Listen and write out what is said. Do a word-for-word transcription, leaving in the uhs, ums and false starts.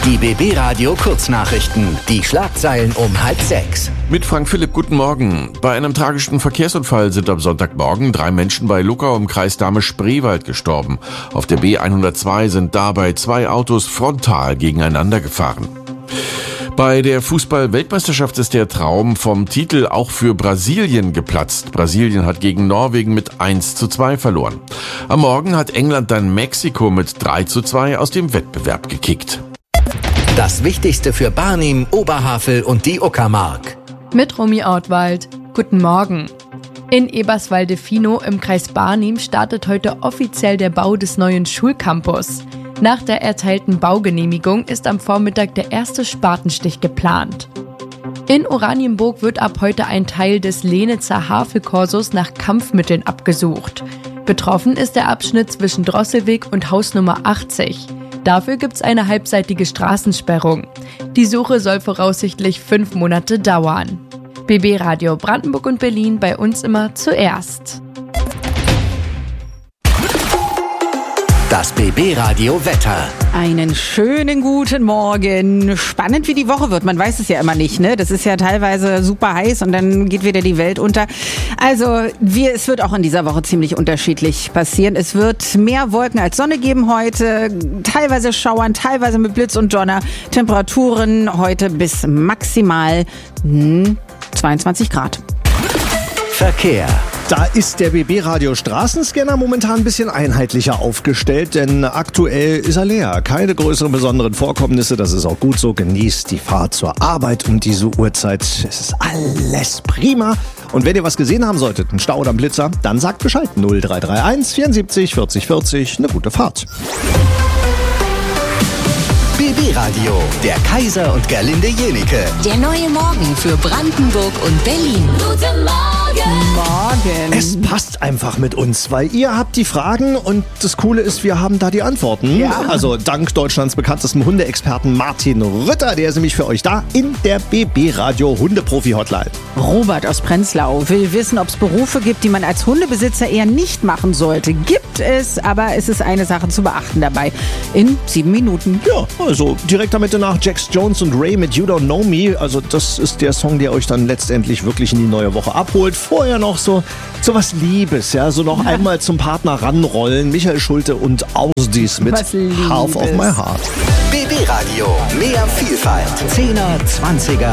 Die B B Radio Kurznachrichten. Die Schlagzeilen um halb sechs. Mit Frank Philipp, guten Morgen. Bei einem tragischen Verkehrsunfall sind am Sonntagmorgen drei Menschen bei Luckau im Kreis Dahme-Spreewald gestorben. Auf der B hundertzwei sind dabei zwei Autos frontal gegeneinander gefahren. Bei der Fußball-Weltmeisterschaft ist der Traum vom Titel auch für Brasilien geplatzt. Brasilien hat gegen Norwegen mit eins zu zwei verloren. Am Morgen hat England dann Mexiko mit drei zu zwei aus dem Wettbewerb gekickt. Das Wichtigste für Barnim, Oberhavel und die Uckermark. Mit Romy Ortwald. Guten Morgen. In Eberswalde-Finow im Kreis Barnim startet heute offiziell der Bau des neuen Schulcampus. Nach der erteilten Baugenehmigung ist am Vormittag der erste Spatenstich geplant. In Oranienburg wird ab heute ein Teil des Lenitzer Havelkorsos nach Kampfmitteln abgesucht. Betroffen ist der Abschnitt zwischen Drosselweg und Hausnummer achtzig. Dafür gibt's eine halbseitige Straßensperrung. Die Suche soll voraussichtlich fünf Monate dauern. B B Radio Brandenburg und Berlin, bei uns immer zuerst. Das B B Radio Wetter. Einen schönen guten Morgen. Spannend, wie die Woche wird. Man weiß es ja immer nicht, ne? Das ist ja teilweise super heiß und dann geht wieder die Welt unter. Also, wir, es wird auch in dieser Woche ziemlich unterschiedlich passieren. Es wird mehr Wolken als Sonne geben heute. Teilweise Schauern, teilweise mit Blitz und Donner. Temperaturen heute bis maximal hm, zweiundzwanzig Grad. Verkehr. Da ist der B B-Radio Straßenscanner momentan ein bisschen einheitlicher aufgestellt, denn aktuell ist er leer. Keine größeren besonderen Vorkommnisse, das ist auch gut so. Genießt die Fahrt zur Arbeit um diese Uhrzeit. Es ist alles prima. Und wenn ihr was gesehen haben solltet, einen Stau oder einen Blitzer, dann sagt Bescheid. null drei drei eins vierundsiebzig vierzig vierzig, eine gute Fahrt. B B Radio, der Kaiser und Gerlinde Jenike. Der neue Morgen für Brandenburg und Berlin. Guten Morgen! Morgen. Es passt einfach mit uns, weil ihr habt die Fragen und das Coole ist, wir haben da die Antworten. Ja. Also dank Deutschlands bekanntesten Hundeexperten Martin Rütter, der ist nämlich für euch da in der B B-Radio Hundeprofi-Hotline. Robert aus Prenzlau will wissen, ob es Berufe gibt, die man als Hundebesitzer eher nicht machen sollte. Gibt es, aber es ist eine Sache zu beachten dabei. In sieben Minuten. Ja, also direkt damit danach Jax Jones und Ray mit You Don't Know Me. Also das ist der Song, der euch dann letztendlich wirklich in die neue Woche abholt. Vorher noch so, so was Liebes, ja, so noch ja. einmal zum Partner ranrollen. Michael Schulte und Ausdies mit Half of My Heart. B B Radio, mehr Vielfalt. Zehner, Zwanziger